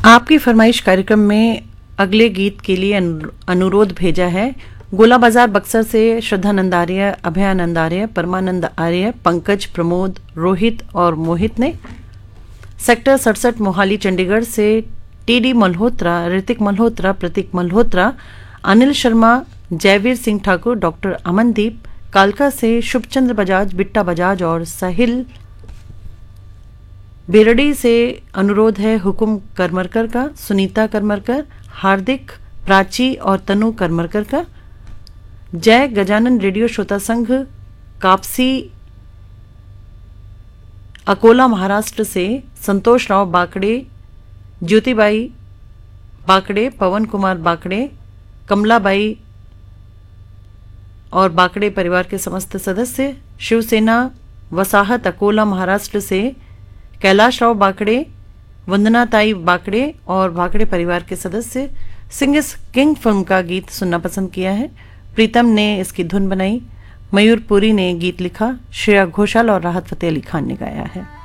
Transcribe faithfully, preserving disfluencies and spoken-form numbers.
आपकी फरमाइश कार्यक्रम में अगले गीत के लिए अनु- अनुरोध भेजा है। गोला बाजार बक्सर से श्रद्धानंद आर्य, अभयानंद आर्य, परमानंद आर्य, पंकज, प्रमोद, रोहित और मोहित ने। सेक्टर सड़सठ मोहाली चंडीगढ़ से टीडी मल्होत्रा, ऋतिक मल्होत्रा, प्रतीक मल्होत्रा, अनिल शर्मा, जयवीर सिंह ठाकुर, डॉक्टर अमनदीप। कालका से शुभचंद्र बजाज, बिट्टा बजाज और साहिल। बेरडी से अनुरोध है हुकुम करमरकर का, सुनीता करमरकर, हार्दिक, प्राची और तनु करमरकर का। जय गजानन रेडियो श्रोता संघ कापसी अकोला महाराष्ट्र से संतोष राव बाकड़े, ज्योतिबाई बाकड़े, पवन कुमार बाकड़े, कमलाबाई और बाकड़े परिवार के समस्त सदस्य। शिवसेना वसाहत अकोला महाराष्ट्र से कैलाश राव बाकड़े, वंदनाताई बाकड़े और बाकड़े परिवार के सदस्य। सिंगिस किंग फिल्म का गीत सुनना पसंद किया है। प्रीतम ने इसकी धुन बनाई, मयूर पुरी ने गीत लिखा, श्रेया घोषाल और राहत फतेह अली खान ने गाया है।